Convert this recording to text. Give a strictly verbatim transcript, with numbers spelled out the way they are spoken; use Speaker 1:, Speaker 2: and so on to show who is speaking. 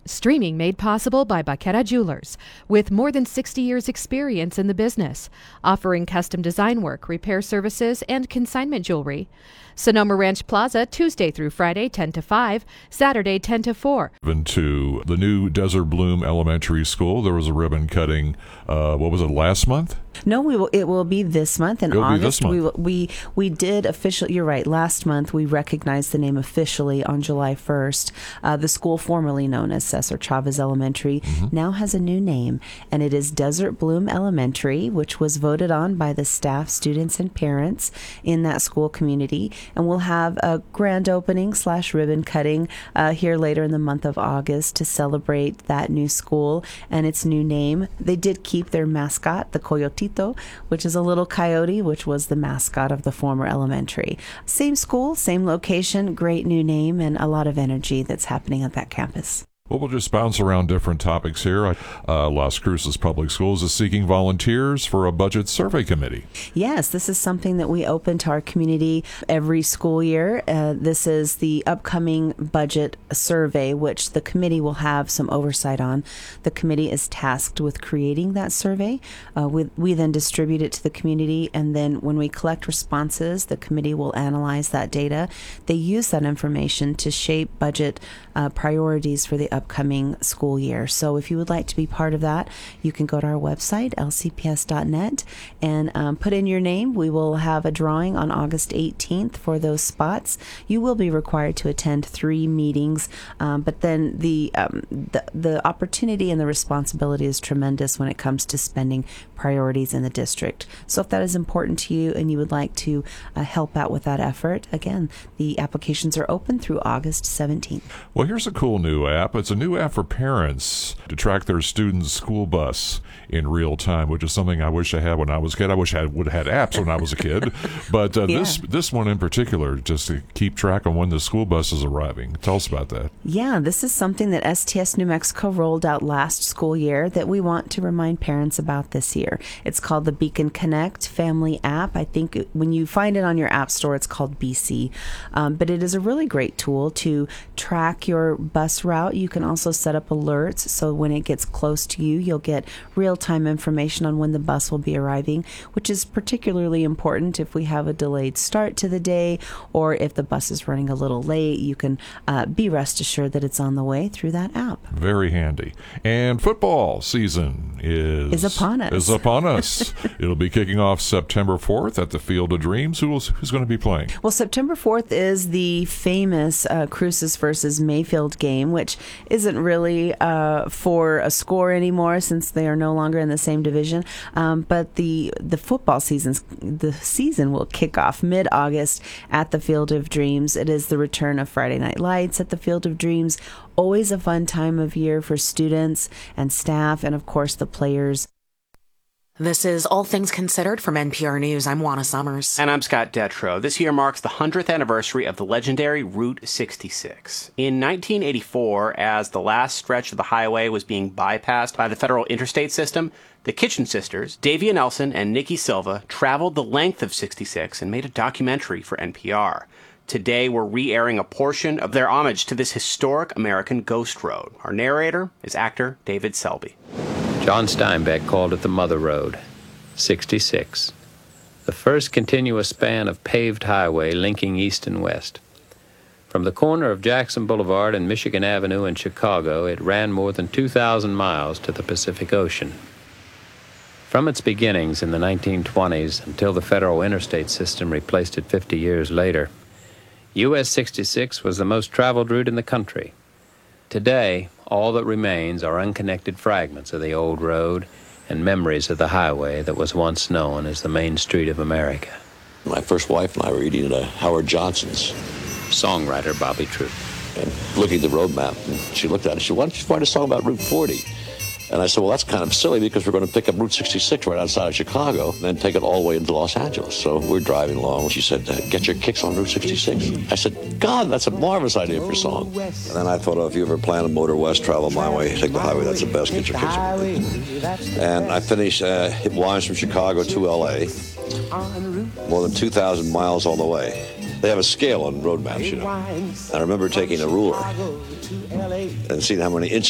Speaker 1: Streaming made possible by Baqueta Jewelers, with more than sixty years experience in the business, offering custom design work, repair services, and consignment jewelry. Sonoma Ranch Plaza, Tuesday through Friday, ten to five, Saturday, ten to four.
Speaker 2: Even to the new Desert Bloom Elementary School, there was a ribbon cutting, uh, what was it, last month?
Speaker 3: No, we will. It will be this month in
Speaker 2: It'll
Speaker 3: August.
Speaker 2: Be this month.
Speaker 3: We will, we we did officially. You're right. Last month we recognized the name officially on July first. Uh, the school formerly known as Cesar Chavez Elementary mm-hmm. now has a new name, and it is Desert Bloom Elementary, which was voted on by the staff, students, and parents in that school community. And we'll have a grand opening slash ribbon cutting uh, here later in the month of August to celebrate that new school and its new name. They did keep their mascot, the Coyotito, which is a little coyote, which was the mascot of the former elementary. Same school, same location, great new name, and a lot of energy that's happening at that campus.
Speaker 2: Well, we'll just bounce around different topics here. Uh, Las Cruces Public Schools is seeking volunteers for a budget survey committee.
Speaker 3: Yes, this is something that we open to our community every school year. Uh, this is the upcoming budget survey, which the committee will have some oversight on. The committee is tasked with creating that survey. Uh, we, we then distribute it to the community, and then when we collect responses, the committee will analyze that data. They use that information to shape budget uh, priorities for the upcoming upcoming school year. So if you would like to be part of that, you can go to our website, L C P S dot net, and um, put in your name. We will have a drawing on August eighteenth for those spots. You will be required to attend three meetings, um, but then the, um, the the opportunity and the responsibility is tremendous when it comes to spending priorities in the district. So if that is important to you and you would like to uh, help out with that effort, again, the applications are open through August seventeenth.
Speaker 2: Well, here's a cool new app. It's a new app for parents to track their students' school bus in real time, which is something I wish I had when I was a kid. I wish I would have had apps when I was a kid. But uh, yeah. this this one in particular, just to keep track on when the school bus is arriving. Tell us about that.
Speaker 3: Yeah, this is something that S T S New Mexico rolled out last school year that we want to remind parents about this year. It's called the Beacon Connect Family App. I think when you find it on your app store, it's called B C. Um, but it is a really great tool to track your bus route. You can also set up alerts, so when it gets close to you, you'll get real-time information on when the bus will be arriving, which is particularly important if we have a delayed start to the day, or if the bus is running a little late. You can uh, be rest assured that it's on the way through that app.
Speaker 2: Very handy. And football season is
Speaker 3: is upon us.
Speaker 2: Is upon us. It'll be kicking off September fourth at the Field of Dreams. Who will, who's going to be playing?
Speaker 3: Well, September fourth is the famous uh, Cruces versus Mayfield game, which isn't really uh, for a score anymore since they are no longer in the same division. Um, but the the football season's the season will kick off mid-August at the Field of Dreams. It is the return of Friday Night Lights at the Field of Dreams. Always a fun time of year for students and staff, and of course the players.
Speaker 4: This is All Things Considered from N P R News. I'm Juana Summers.
Speaker 5: And I'm Scott Detrow. This year marks the one hundredth anniversary of the legendary Route sixty-six. In nineteen eighty-four, as the last stretch of the highway was being bypassed by the federal interstate system, the Kitchen Sisters, Davia Nelson and Nikki Silva, traveled the length of sixty-six and made a documentary for N P R. Today, we're re-airing a portion of their homage to this historic American ghost road. Our narrator is actor David Selby.
Speaker 6: John Steinbeck called it the Mother Road, sixty-six, the first continuous span of paved highway linking east and west. From the corner of Jackson Boulevard and Michigan Avenue in Chicago, it ran more than two thousand miles to the Pacific Ocean. From its beginnings in the nineteen twenties until the federal interstate system replaced it fifty years later, U S sixty-six was the most traveled route in the country. Today, all that remains are unconnected fragments of the old road and memories of the highway that was once known as the Main Street of America.
Speaker 7: My first wife and I were eating at Howard Johnson's.
Speaker 6: Songwriter Bobby Troup.
Speaker 7: And looking at the road map, and she looked at it, she said, why don't you write a song about Route forty? And I said, well, that's kind of silly because we're going to pick up Route sixty-six right outside of Chicago and then take it all the way into Los Angeles. So we're driving along. She said, get your kicks on Route sixty-six. I said, God, that's a marvelous idea for a song. And then I thought, oh, if you ever plan to motor west, travel my way, take the highway, that's the best, get your kicks on. And I finished, uh, hit lines from Chicago to L A, more than two thousand miles all the way. They have a scale on road maps, you know. I remember taking a ruler and seeing how many inches